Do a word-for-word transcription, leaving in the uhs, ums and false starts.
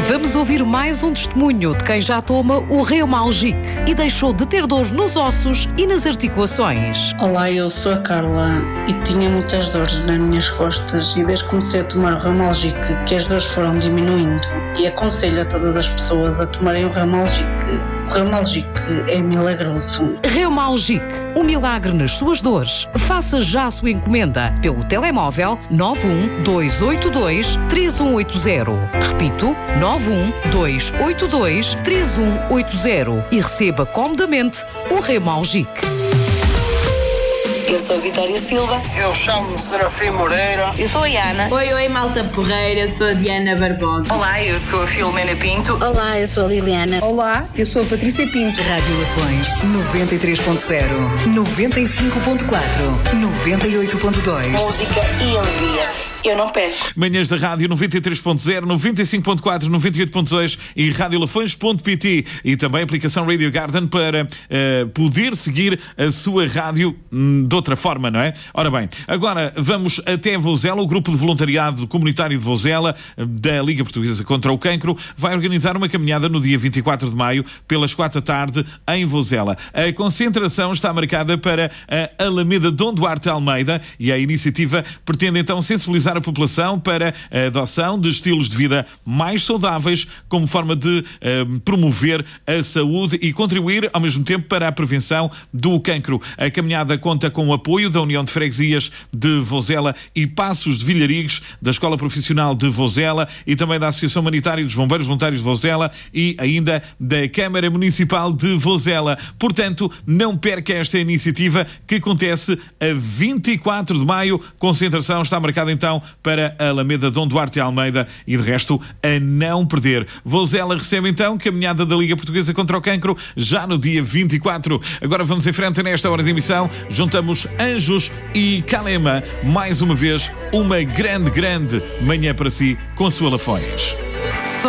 Vamos ouvir mais um testemunho de quem já toma o Reumalgic e deixou de ter dores nos ossos e nas articulações. Olá, eu sou a Carla e tinha muitas dores nas minhas costas e desde que comecei a tomar o Reumalgic que as dores foram diminuindo e aconselho a todas as pessoas a tomarem o Reumalgic. O Reumalgic é milagroso. Reumalgic, um milagre nas suas dores. Faça já a sua encomenda pelo telemóvel nove um dois oito dois três um oito zero. Repito, nove um dois oito dois três um oito zero e receba comodamente o Reumalgic. Eu sou a Vitória Silva. Eu chamo-me Serafim Moreira. Eu sou a Iana. Oi, oi, malta porreira. Eu sou a Diana Barbosa. Olá, eu sou a Filomena Pinto. Olá, eu sou a Liliana. Olá, eu sou a Patrícia Pinto. Rádio Lafões noventa e três ponto zero, noventa e cinco ponto quatro, noventa e oito ponto dois. Música e alegria. Eu não perco. Manhãs da Rádio noventa e três ponto zero, noventa e cinco ponto quatro, noventa e oito ponto dois e rádio lafões ponto pt e também a aplicação Radio Garden para uh, poder seguir a sua rádio hum, de outra forma, não é? Ora bem, agora vamos até Vozela. O grupo de voluntariado comunitário de Vozela, da Liga Portuguesa contra o Cancro, vai organizar uma caminhada no dia vinte e quatro de maio, pelas quatro da tarde, em Vozela. A concentração está marcada para a Alameda Dom Duarte Almeida e a iniciativa pretende então sensibilizar a população para a adoção de estilos de vida mais saudáveis como forma de uh, promover a saúde e contribuir ao mesmo tempo para a prevenção do cancro. A caminhada conta com o apoio da União de Freguesias de Vozela e Passos de Vilharigos, da Escola Profissional de Vozela e também da Associação Humanitária dos Bombeiros Voluntários de Vozela e ainda da Câmara Municipal de Vozela. Portanto, não perca esta iniciativa que acontece a vinte e quatro de maio. Concentração está marcada então para a Alameda Dom Duarte Almeida e de resto a não perder. Vozela recebe então caminhada da Liga Portuguesa contra o Cancro já no dia vinte e quatro. Agora vamos em frente nesta hora de emissão. Juntamos Anjos e Calema. Mais uma vez, uma grande, grande manhã para si com a sua Lafões.